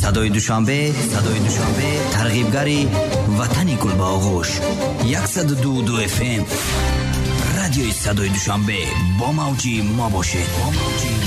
صدای دوشنبه ترغیبگری وطنی گل با آغوش 102.2 FM رادیوی صدای دوشنبه با موجی ما باشید.